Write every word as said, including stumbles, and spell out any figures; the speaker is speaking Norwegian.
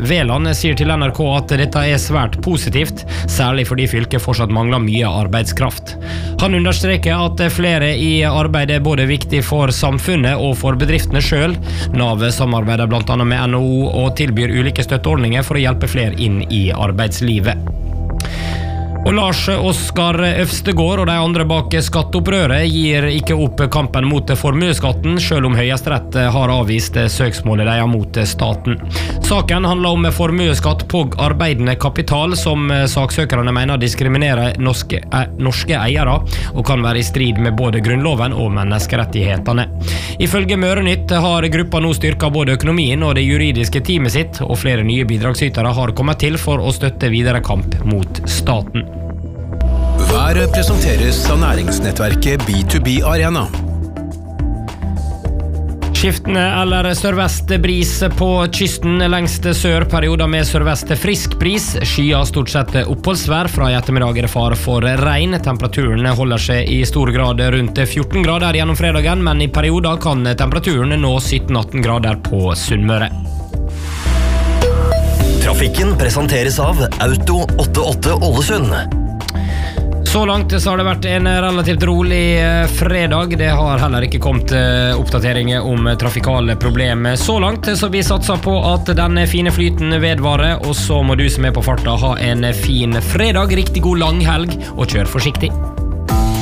Veland sier til N R K at dette er svært positivt, særlig fordi fylket fortsatt mangler mye arbeidskraft. Han understreker at flere i arbeid er både viktig for samfunnet og for bedriftene selv. Nav samarbeider blant annet med N H O og tilbyr ulike støtteordninger for å hjelpe flere inn i arbeidslivet. Og Lars Oskar Øvstegård og de andre bak skatteopprøret gir ikke opp kampen mot formueskatten, selv om Høyesterett har avvist søksmålet de har mot staten. Saken handler om formueskatt på arbeidende kapital, som saksøkerne mener diskriminerer norske, eh, norske eiere, og kan være i strid med både grunnloven og menneskerettighetene. Ifølge Mørenytt har gruppa nå styrket både økonomien og det juridiske teamet sitt, og flere nye bidragsytere har kommet til for å støtte videre kamp mot staten. Været presenteres av næringsnettverket B to B Arena. Skiftende eller sørvest bris på kysten, lengst sør perioder med sørvest frisk bris, skyer stort sett oppholdsvær. Fra i ettermiddag er det fare for regn. Temperaturen holder seg i stor grad rundt fjorten grader gjennom fredagen, men i perioder kan temperaturen nå sytten atten grader på Sunnmøre. Trafikken presenteres av Auto åttiåtte Ålesund. Så langt så har det vært en relativt rolig fredag. Det har heller ikke kommet oppdateringer om trafikale problemer så langt, så vi satser på at den fine flyten vedvarer, og så må du som er på farta ha en fin fredag, riktig god lang helg, og kjør forsiktig.